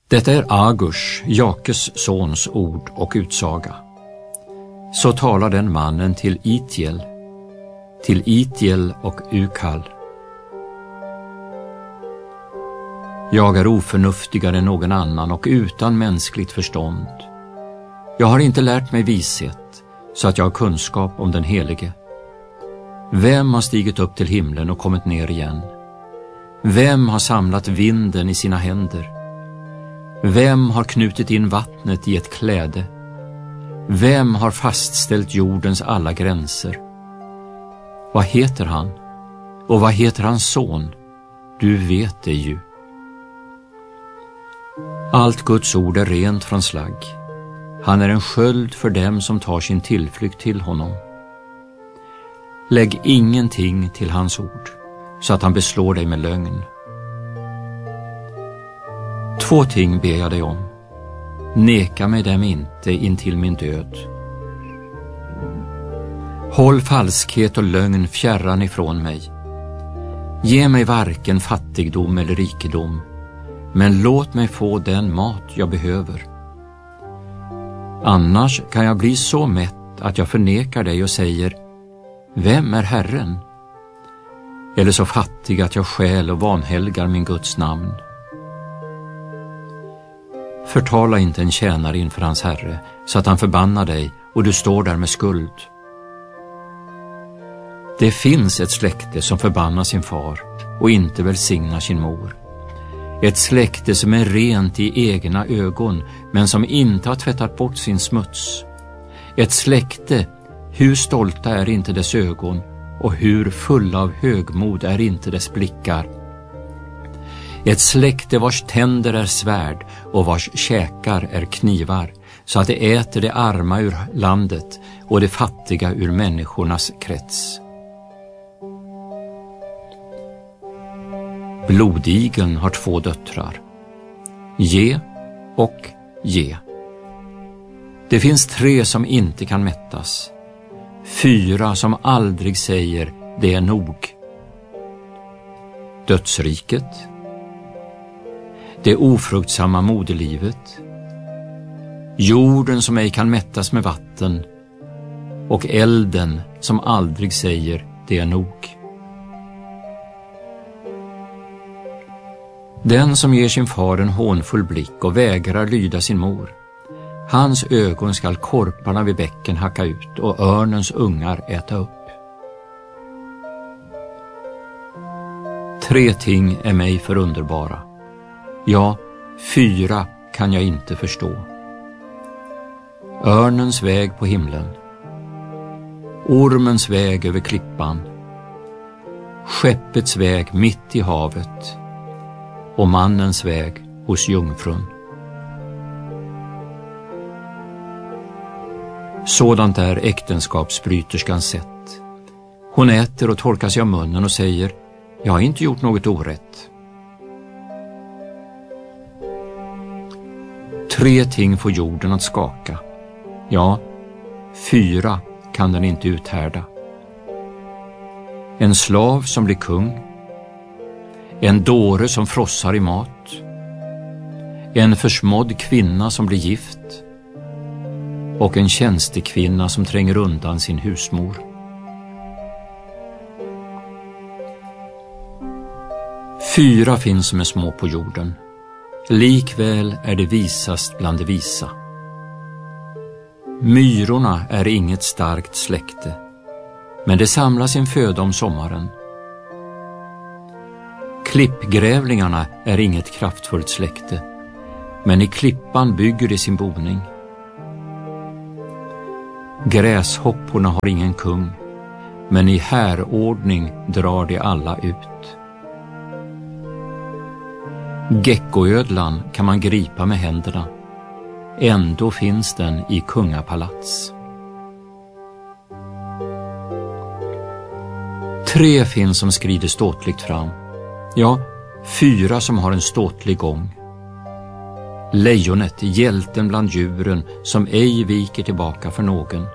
Detta är Agurs, Jakes sons ord och utsaga. Så talar den mannen till Itiel och Ukal. Jag är oförnuftigare än någon annan och utan mänskligt förstånd. Jag har inte lärt mig vishet så att jag har kunskap om den helige. Vem har stigit upp till himlen och kommit ner igen? Vem har samlat vinden i sina händer? Vem har knutit in vattnet i ett kläde? Vem har fastställt jordens alla gränser? Vad heter han? Och vad heter hans son? Du vet det ju. Allt Guds ord är rent från slagg. Han är en sköld för dem som tar sin tillflykt till honom. Lägg ingenting till hans ord, så att han beslår dig med lögn. 2 ting ber jag dig om. Neka mig dem inte intill min död. Håll falskhet och lögn fjärran ifrån mig. Ge mig varken fattigdom eller rikedom, men låt mig få den mat jag behöver. Annars kan jag bli så mätt att jag förnekar dig och säger: vem är Herren? Eller så fattig att jag stjäl och vanhelgar min Guds namn. Förtala inte en tjänare inför hans herre, så att han förbannar dig och du står där med skuld. Det finns ett släkte som förbannar sin far och inte välsignar sin mor. Ett släkte som är rent i egna ögon, men som inte har tvättat bort sin smuts. Ett släkte, hur stolta är inte dess ögon, och hur fulla av högmod är inte dess blickar. Ett släkte vars tänder är svärd och vars käkar är knivar, så att det äter det arma ur landet och det fattiga ur människornas krets. Blodigeln har 2 döttrar, Ge och Ge. Det finns 3 som inte kan mättas, 4 som aldrig säger det är nog. Dödsriket, det ofruktsamma moderlivet, jorden som ej kan mättas med vatten och elden som aldrig säger det är nog. Den som ger sin far en hånfull blick och vägrar lyda sin mor, hans ögon skall korparna vid bäcken hacka ut och örnens ungar äta upp. 3 ting är mig för underbara. Ja, 4 kan jag inte förstå. Örnens väg på himlen, ormens väg över klippan, skeppets väg mitt i havet och mannens väg hos jungfrun. Sådant är äktenskapsbryterskans sätt. Hon äter och torkar sig av munnen och säger: jag har inte gjort något orätt. 3 ting får jorden att skaka. Ja, 4 kan den inte uthärda. En slav som blir kung, en dåre som frossar i mat, en försmådd kvinna som blir gift och en tjänstekvinna som tränger undan sin husmor. 4 finns som är små på jorden, likväl är det visast bland de visa. Myrorna är inget starkt släkte, men det samlar sin föda om sommaren. Klippgrävlingarna är inget kraftfullt släkte, men i klippan bygger de sin boning. Gräshopporna har ingen kung, men i härordning drar de alla ut. Geckoödlan kan man gripa med händerna, ändå finns den i kungapalats. 3 finns som skrider ståtligt fram, ja, 4 som har en ståtlig gång. Lejonet, hjälten bland djuren, som ej viker tillbaka för någon.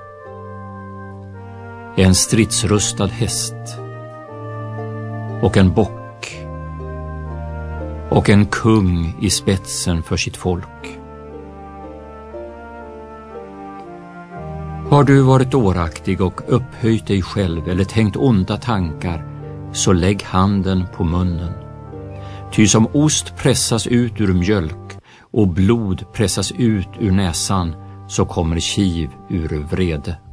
En stridsrustad häst och en bock. och en kung i spetsen för sitt folk. Har du varit dåraktig och upphöjt dig själv eller tänkt onda tankar, så lägg handen på munnen. Ty som ost pressas ut ur mjölk och blod pressas ut ur näsan, så kommer kiv ur vrede.